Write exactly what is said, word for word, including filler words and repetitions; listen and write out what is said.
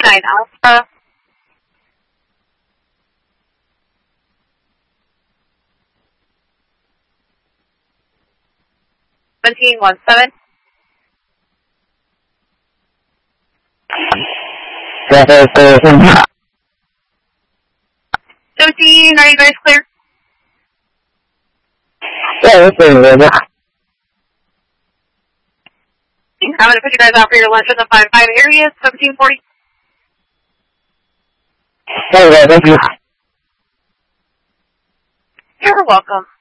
nine Alpha. seventeen one seven. seventeen, are you guys clear? Yeah, that's good. I'm going to put you guys out for your lunch in the five five area, seventeen forty. Hey, thank you. You're welcome.